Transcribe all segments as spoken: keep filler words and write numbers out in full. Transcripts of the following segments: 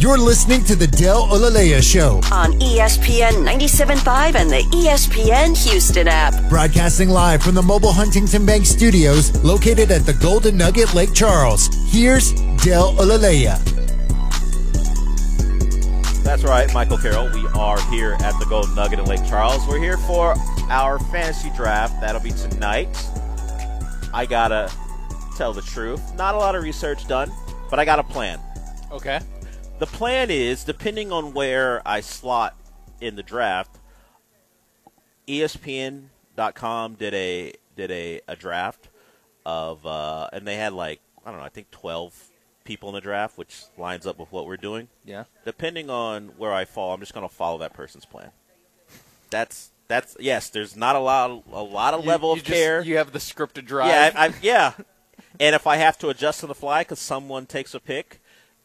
You're listening to the Del Olaleya Show on E S P N ninety-seven point five and the E S P N Houston app. Broadcasting live from the mobile Huntington Bank Studios located at the Golden Nugget, Lake Charles. Here's Del Olaleya. That's right, Michael Carroll. We are here at the Golden Nugget in Lake Charles. We're here for our fantasy draft. That'll be tonight. I gotta tell the truth. Not a lot of research done, but I got a plan. Okay. The plan is, depending on where I slot in the draft, E S P N dot com did a did a, a draft of, uh, and they had like, I don't know, I think twelve people in the draft, which lines up with what we're doing. Yeah. Depending on where I fall, I'm just going to follow that person's plan. That's that's yes. There's not a lot a lot of You- level you of just- care. You have the scripted drive. Yeah, I, I, yeah. And if I have to adjust on the fly because someone takes a pick,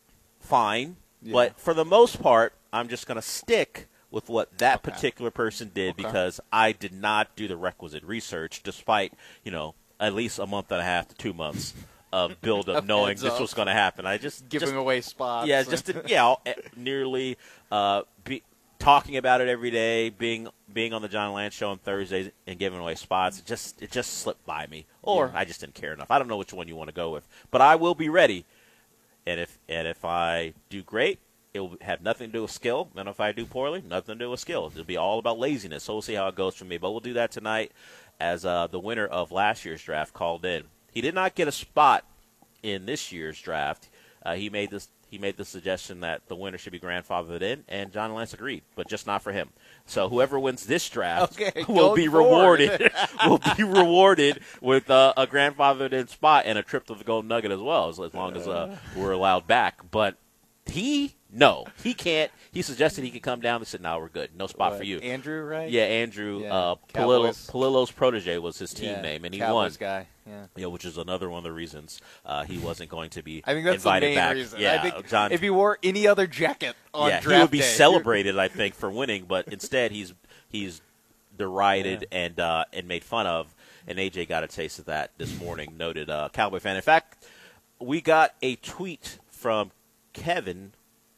fine. Yeah. But for the most part, I'm just going to stick with what that Okay. particular person did Okay. because I did not do the requisite research, despite you know at least a month and a half to two months of build up, Of knowing heads this up. was going to happen. I just Giving just, away spots. yeah, just to, yeah, nearly uh, be, talking about it every day, being being on the John Lance show on Thursdays and giving away spots. It just it just slipped by me, or Yeah. I just didn't care enough. I don't know which one you want to go with, but I will be ready. And if and if I do great, it will have nothing to do with skill. And if I do poorly, nothing to do with skill. It'll be all about laziness. So we'll see how it goes for me. But we'll do that tonight as uh, the winner of last year's draft called in. He did not get a spot in this year's draft. Uh, he made this. He made the suggestion that the winner should be grandfathered in, and John Lance agreed, but just not for him. So whoever wins this draft Okay, will going be forward. rewarded. will be rewarded with uh, a grandfathered in spot and a trip to the Golden Nugget as well, as, as long as uh, we're allowed back. But he, no, he can't. He suggested he could come down. They said, "No, we're good. No spot What, for you." Andrew, right? Yeah, Andrew. Yeah, Uh, Palillo, Cowboys. Palillo's protege was his team Yeah, name, and he Cowboys won. guy. Yeah. Yeah, which is another one of the reasons uh, he wasn't going to be I think that's the invited main back. reason. Yeah, I think John. if he wore any other jacket on yeah, draft he would be day, celebrated, I think, for winning, but instead he's he's derided Yeah. and uh, and made fun of. And A J got a taste of that this morning. Noted uh, Cowboy fan. In fact, we got a tweet from Kevin.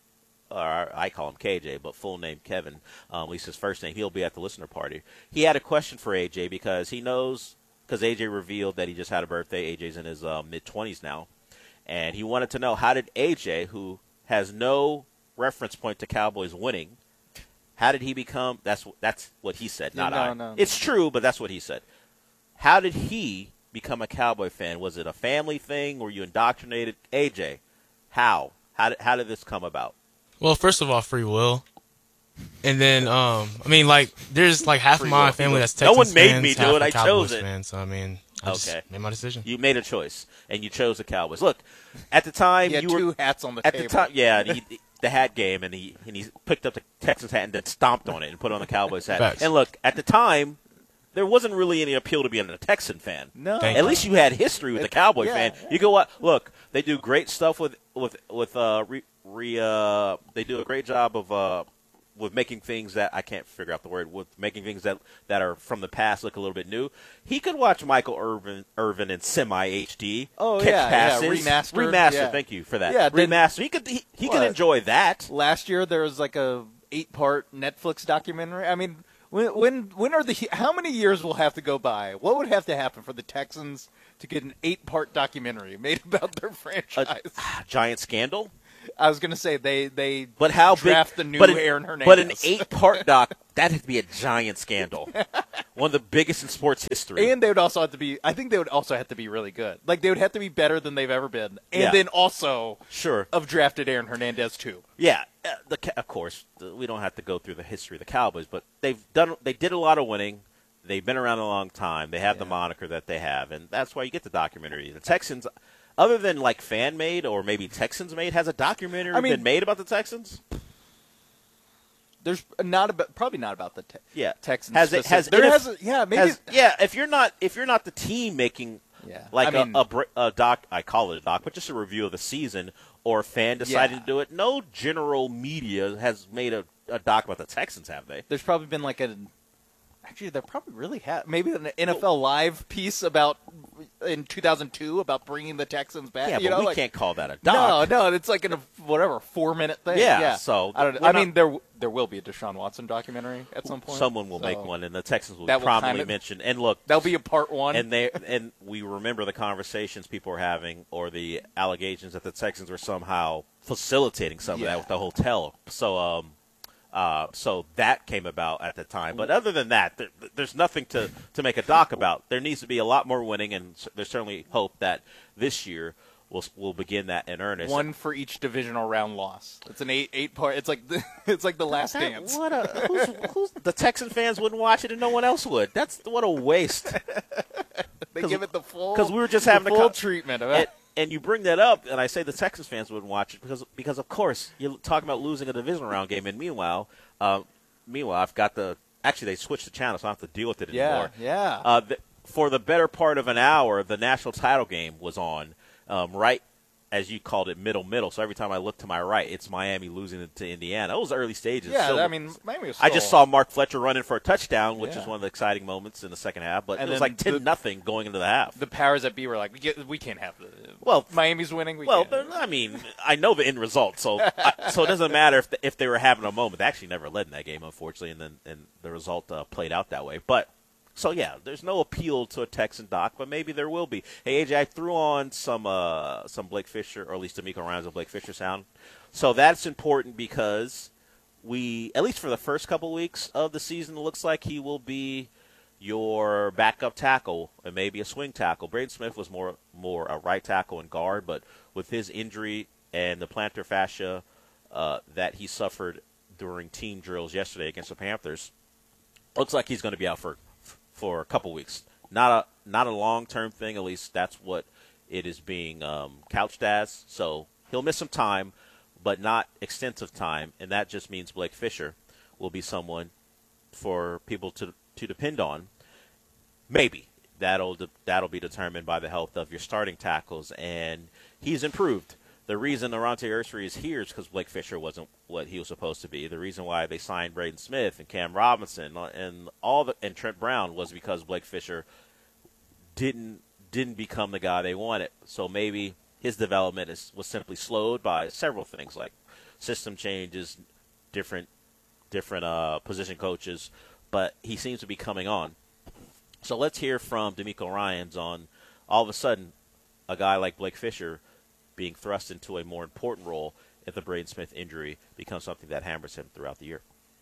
Or I call him K J, but full name Kevin, um, at least his first name. He'll be at the listener party. He had a question for A J because he knows, because A J revealed that he just had a birthday. A J's in his uh, mid-twenties now. And he wanted to know, how did A J, who has no reference point to Cowboys winning, how did he become, that's that's what he said, not no, I. no, It's true, but that's what he said. How did he become a Cowboy fan? Was it a family thing? Were you indoctrinated? A J, how? How did, how did this come about? Well, first of all, free will. And then, um, I mean, like, there's like half Free of my will. family that's No Texans one made fans, me do half it. are I chose Cowboys it. Fans, so, I mean, I just Okay. made my decision. You made a choice, and you chose the Cowboys. Look, at the time, He had you two were hats on the at table. the time. Yeah, and he, the hat game, and he and he picked up the Texans hat and then stomped on it and put on the Cowboys hat. Facts. And look, at the time, there wasn't really any appeal to being a Texan fan. No. Thank At you. least you had history with the Cowboy yeah, fan. yeah. You go what? Look, they do great stuff with with with uh re, re uh they do a great job of uh with making things that I can't figure out the word with making things that, that are from the past look a little bit new. He could watch Michael Irvin Irvin in semi H D. Oh, catch yeah, yeah, passes, remastered, remaster. yeah. Thank you for that. Yeah, did- remaster. He could he, he could What? enjoy that. Last year there was like a eight-part Netflix documentary. I mean, when when when are the how many years will have to go by? What would have to happen for the Texans to get an eight-part documentary made about their franchise? A giant scandal. I was going to say they they But how draft big? the new but an, Aaron Hernandez. But an eight-part doc, that'd be a giant scandal. One of the biggest in sports history. And they would also have to be. I think they would also have to be really good. Like they would have to be better than they've ever been, and Yeah. then also Sure. have drafted Aaron Hernandez too. Yeah, uh, the Ca- of course the, we don't have to go through the history of the Cowboys, but they've done they did a lot of winning. They've been around a long time. They have the Yeah. moniker that they have, and that's why you get the documentary. The Texans, other than like fan made or maybe Texans made, has a documentary I mean- been made about the Texans? There's not about probably not about the te- Yeah, Texans. Has it? specific- Has there N F- has yeah maybe has- yeah. If you're not if you're not the team making Yeah. like I mean- a, a, br- a doc, I call it a doc, but just a review of the season, or a fan deciding Yeah. to do it. No general media has made a, a doc about the Texans, have they? there's probably been like a Actually, they probably really have. Maybe an N F L Live piece about in two thousand two about bringing the Texans back. Yeah, you but know, we like, can't call that a No, doc. no, it's like in a whatever four minute thing. Yeah, Yeah, so I don't. we're I not- mean, there there will be a Deshaun Watson documentary at some point. Someone will so make one, and the Texans will that be will prominently kind of- mentioned. And look, That'll be a part one. and they and we remember the conversations people were having, or the allegations that the Texans were somehow facilitating some Yeah. of that with the hotel. So, um, uh, so that came about at the time. But other than that, there, there's nothing to to make a doc about. There needs to be a lot more winning, and s- there's certainly hope that this year we'll we'll begin that in earnest. One for each divisional round loss. It's an eight eight part. It's like the, it's like the Last That- Dance. What a who's, who's the Texan fans wouldn't watch it and no one else would. That's what a waste. They 'cause- give it the full 'cause we were just the having a full co- treatment of And, it. and you bring that up, and I say the Texans fans wouldn't watch it because because of course you're talking about losing a divisional round game, and meanwhile, uh, meanwhile I've got the actually they switched the channel, so I don't have to deal with it Yeah, anymore. yeah. Uh, the, for the better part of an hour, the national title game was on, um, right as you called it, middle middle. So every time I look to my right, it's Miami losing it to Indiana. It was early stages. Yeah, So I mean, Miami was I just still- saw Mark Fletcher running for a touchdown, which Yeah. is one of the exciting moments in the second half. But And it was then like ten the- nothing going into the half. the powers that be were like, we, get, we can't have the. Well, Miami's winning. We Well, can't. they're- I mean, I know the end result, so I, so it doesn't matter if the, if they were having a moment. They actually never led in that game, unfortunately, and then and the result uh, played out that way. But so yeah, there's no appeal to a Texan doc, but maybe there will be. Hey, A J, I threw on some uh, some Blake Fisher, or at least D'Amico Ryans of Blake Fisher sound. So that's important because we, at least for the first couple weeks of the season, it looks like he will be your backup tackle and maybe a swing tackle. Braden Smith was more more a right tackle and guard, but with his injury and the plantar fascia uh, that he suffered during team drills yesterday against the Panthers, looks like he's going to be out for for a couple weeks. Not a not a long term thing, at least that's what it is being um, couched as. So he'll miss some time, but not extensive time, and that just means Blake Fisher will be someone for people to to depend on. Maybe that'll de- that'll be determined by the health of your starting tackles, and he's improved. The reason Arante Ursary is here is because Blake Fisher wasn't what he was supposed to be. The reason why they signed Braden Smith and Cam Robinson and all the, and Trent Brown was because Blake Fisher didn't didn't become the guy they wanted. So maybe his development is, was simply slowed by several things like system changes, different different uh, position coaches, but he seems to be coming on. So let's hear from D'Amico Ryans on all of a sudden a guy like Blake Fisher being thrust into a more important role if the Braden Smith injury becomes something that hammers him throughout the year.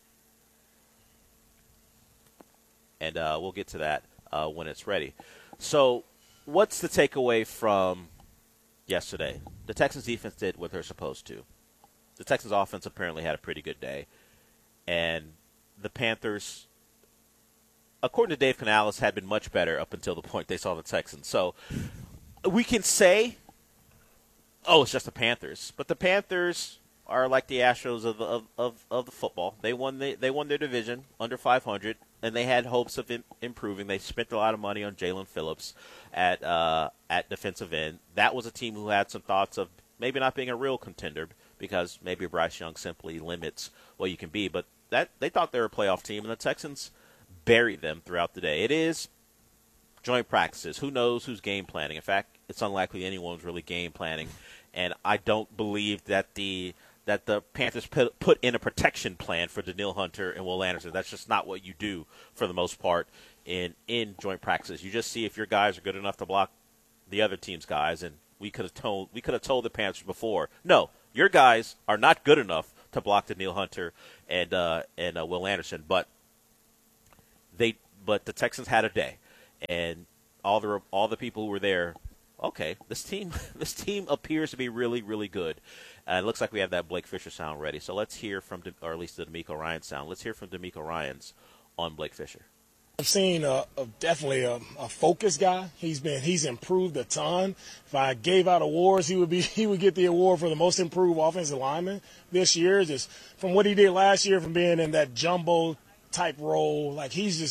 And uh, we'll get to that uh, when it's ready. So what's the takeaway from yesterday? The Texans defense did what they're supposed to. The Texans offense apparently had a pretty good day. And the Panthers, according to Dave Canales, had been much better up until the point they saw the Texans. So we can say, oh, it's just the Panthers. But the Panthers are like the Astros of the, of, of, of the football. They won the, they won their division under five hundred, and they had hopes of im- improving. They spent a lot of money on Jalen Phillips at uh, at defensive end. That was a team who had some thoughts of maybe not being a real contender because maybe Bryce Young simply limits what you can be. But that they thought they were a playoff team, and the Texans buried them throughout the day. It is joint practices. Who knows who's game planning? In fact, it's unlikely anyone's really game planning, and I don't believe that the that the Panthers put, put in a protection plan for Danielle Hunter and Will Anderson. That's just not what you do for the most part in in joint practices. You just see if your guys are good enough to block the other team's guys, and we could have told we could have told the Panthers before, no, your guys are not good enough to block Danielle Hunter and uh, and uh, Will Anderson, but they but the Texans had a day, and all the all the people who were there. Okay, this team this team appears to be really, really good. Uh, it looks like we have that Blake Fisher sound ready. So let's hear from, or at least the D'Amico Ryans sound. Let's hear from D'Amico Ryans on Blake Fisher. I've seen a, a, definitely a, a focused guy. He's been he's improved a ton. If I gave out awards, he would be he would get the award for the most improved offensive lineman this year. Just from what he did last year, from being in that jumbo type role, like he's just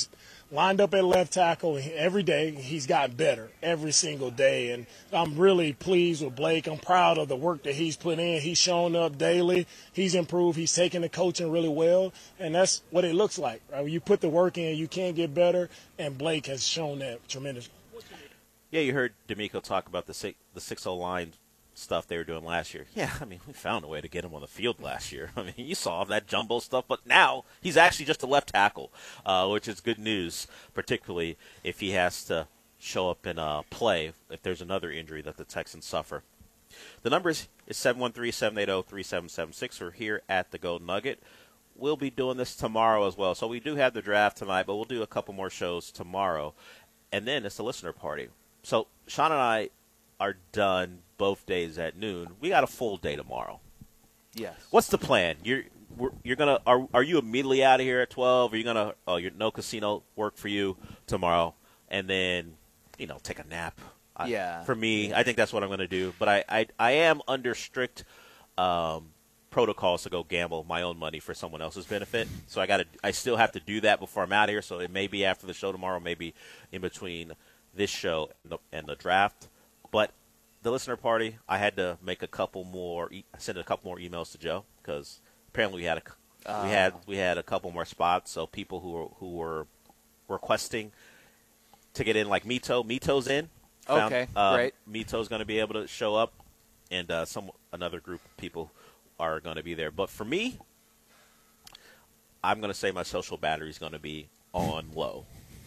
lined up at left tackle every day. He's gotten better every single day, and I'm really pleased with Blake. I'm proud of the work that he's put in. He's shown up daily. He's improved. He's taken the coaching really well, and that's what it looks like. Right? When you put the work in, you can get better, and Blake has shown that tremendously. Yeah, you heard D'Amico talk about the six, the six oh line stuff they were doing last year. Yeah, I mean, we found a way to get him on the field last year. I mean, you saw that jumbo stuff, but now he's actually just a left tackle, uh, which is good news, particularly if he has to show up in a play if there's another injury that the Texans suffer. The number is seven one three, seven eight zero, three seven seven six. We're here at the Golden Nugget. We'll be doing this tomorrow as well. So we do have the draft tonight, but we'll do a couple more shows tomorrow. And then it's the listener party. So Sean and I are done both days at noon. We got a full day tomorrow. Yes. What's the plan? You're we're, you're gonna are are you immediately out of here at twelve? Are you gonna oh you're no casino work for you tomorrow, and then you know take a nap? I, Yeah. For me, I think that's what I'm gonna do. But I I, I am under strict um, protocols to go gamble my own money for someone else's benefit. So I got to I still have to do that before I'm out of here. So it may be after the show tomorrow, maybe in between this show and the, and the draft. But the listener party, I had to make a couple more, e- send a couple more emails to Joe because apparently we had a uh. we had we had a couple more spots. So people who were who were requesting to get in, like Mito, Mito's in. Found, Okay, um, great. Mito's going to be able to show up, and uh, some another group of people are going to be there. But for me, I'm going to say my social battery is going to be on low.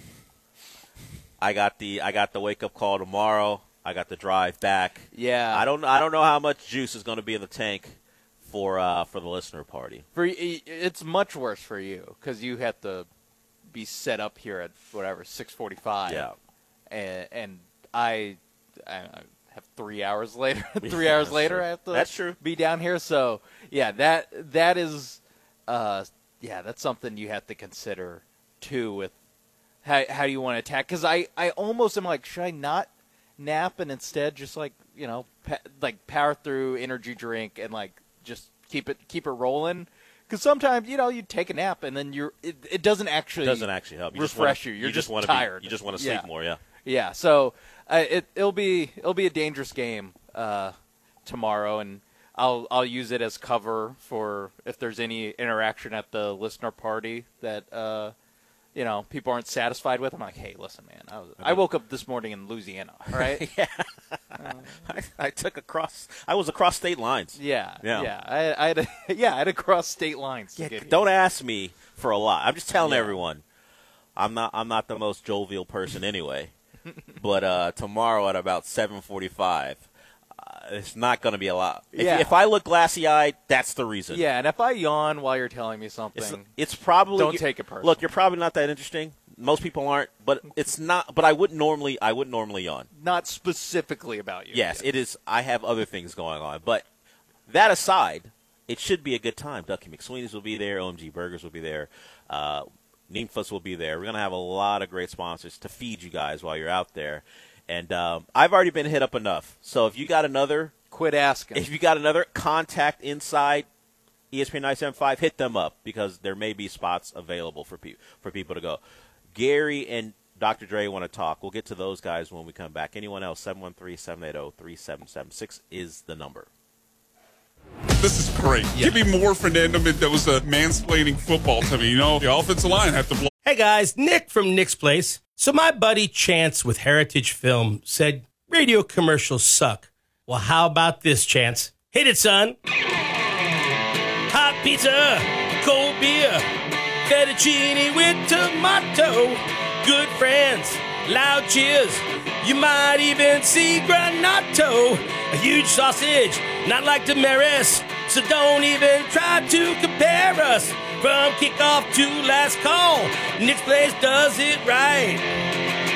I got the I got the wake up call tomorrow. I got the drive back. Yeah. I don't I don't know how much juice is going to be in the tank for uh, for the listener party. For y- it's much worse for you because you have to be set up here at whatever six forty-five. Yeah. And and I, I have three hours later. three Yeah, hours that's later, true. I have to That's true. be down here. So yeah, that that is, uh, yeah, that's something you have to consider too with how how you want to attack. Because I I almost am like, should I not nap and instead just like you know pa- like power through energy drink and like just keep it keep it rolling. Because sometimes you know you take a nap and then you're it, it doesn't actually It doesn't actually help. You refresh just wanna, you. You're you just, just wanna tired. Be, you just want to sleep Yeah. more. Yeah. Yeah, so uh, it it'll be it'll be a dangerous game uh, tomorrow, and I'll I'll use it as cover for if there's any interaction at the listener party that uh, you know people aren't satisfied with. I'm like, hey, listen, man, I, was, I woke up this morning in Louisiana, all right? yeah. I, I took across. I was across state lines. Yeah, Yeah. yeah, I, I had to, yeah, I had to cross state lines. To Yeah, get here. don't ask me for a lot. I'm just telling Yeah. everyone. I'm not. I'm not the most jovial person anyway. But uh, tomorrow at about seven forty-five, uh, it's not going to be a lot. If, Yeah. if I look glassy-eyed, that's the reason. Yeah, and if I yawn while you're telling me something, It's, it's probably Don't take it personal. Look, you're probably not that interesting. Most people aren't, but it's not. But I wouldn't normally. I wouldn't normally yawn. not specifically about you. Yes, it is. I have other things going on, but that aside, it should be a good time. Ducky McSweeney's will be there. O M G Burgers will be there. Uh, Nympha's will be there. We're going to have a lot of great sponsors to feed you guys while you're out there. And um, I've already been hit up enough. So if you got another Quit asking. if you got another contact inside E S P N nine seventy-five, hit them up because there may be spots available for, pe- for people to go. Gary and Doctor Dre want to talk. We'll get to those guys when we come back. Anyone else, seven one three, seven eight zero, three seven seven six is the number. This is great. Give me more Fernando Mendoza mansplaining football to me. You know, the offensive line have to blow. Hey guys, Nick from Nick's Place. So my buddy Chance with Heritage Film said radio commercials suck. Well, how about this, Chance? Hit it, son. Hot pizza, cold beer, fettuccine with tomato, good friends, loud cheers. You might even see Granato, a huge sausage, not like Damaris. So don't even try to compare us. From kickoff to last call, Nick's Place does it right.